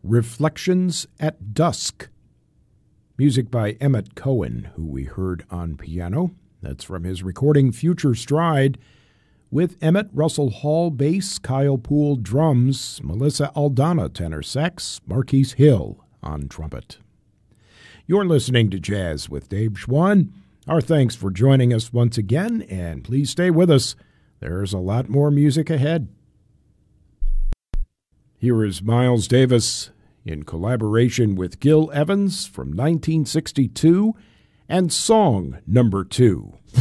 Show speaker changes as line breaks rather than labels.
Reflections at Dusk. Music by Emmett Cohen, who we heard on piano. That's from his recording Future Stride, with Emmett Russell Hall bass, Kyle Poole drums, Melissa Aldana tenor sax, Marquise Hill on trumpet. You're listening to Jazz with Dave Schwann. Our thanks for joining us once again, and please stay with us. There's a lot more music ahead. Here is Miles Davis in collaboration with Gil Evans from 1962 and Song Number 2.